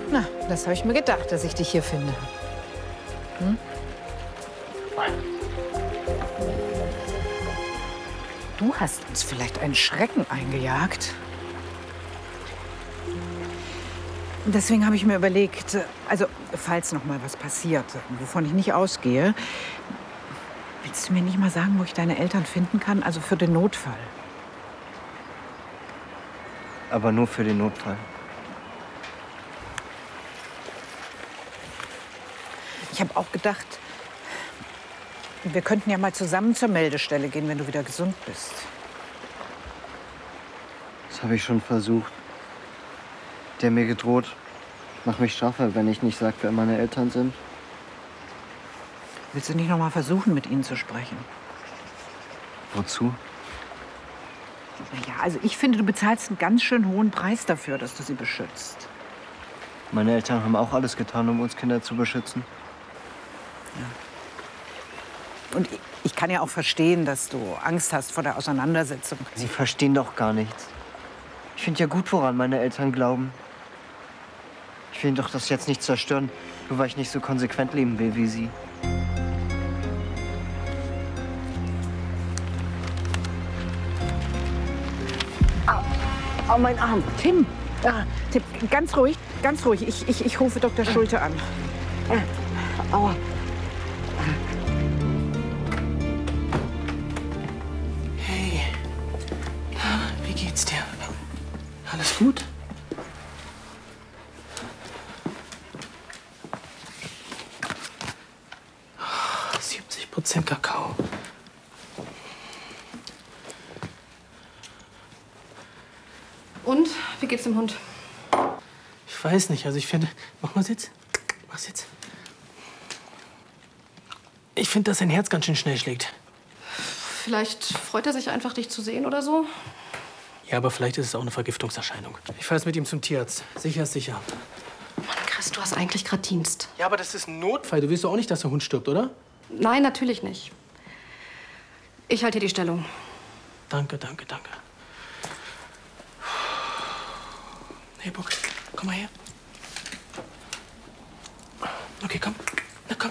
Na, das habe ich mir gedacht, dass ich dich hier finde. Hm? Du hast uns vielleicht einen Schrecken eingejagt. Deswegen habe ich mir überlegt, also falls noch mal was passiert, wovon ich nicht ausgehe, willst du mir nicht mal sagen, wo ich deine Eltern finden kann? Also für den Notfall. Aber nur für den Notfall. Ich habe auch gedacht, wir könnten ja mal zusammen zur Meldestelle gehen, wenn du wieder gesund bist. Das habe ich schon versucht. Der mir gedroht, mach mich straffer, wenn ich nicht sage, wer meine Eltern sind. Willst du nicht noch mal versuchen, mit ihnen zu sprechen? Wozu? Ja, also ich finde, du bezahlst einen ganz schön hohen Preis dafür, dass du sie beschützt. Meine Eltern haben auch alles getan, um uns Kinder zu beschützen. Ja. Und ich kann ja auch verstehen, dass du Angst hast vor der Auseinandersetzung. Sie verstehen doch gar nichts. Ich finde ja gut, woran meine Eltern glauben. Ich will doch das jetzt nicht zerstören, nur weil ich nicht so konsequent leben will wie sie. Au, mein Arm. Tim. Ah, Tim, ganz ruhig, ganz ruhig. Ich rufe Dr. Schulte an. Aua. Hey. Wie geht's dir? Alles gut? Oh, 70% Kakao. Und? Wie geht's dem Hund? Ich weiß nicht, also ich finde... Mach mal Sitz. Mach Sitz. Ich finde, dass sein Herz ganz schön schnell schlägt. Vielleicht freut er sich einfach, dich zu sehen oder so? Ja, aber vielleicht ist es auch eine Vergiftungserscheinung. Ich fahre jetzt mit ihm zum Tierarzt. Sicher ist sicher. Mann, Chris, du hast eigentlich gerade Dienst. Ja, aber das ist ein Notfall. Du willst doch auch nicht, dass der Hund stirbt, oder? Nein, natürlich nicht. Ich halte hier die Stellung. Danke, danke, danke. Hey, Buck, komm mal her. Okay, komm.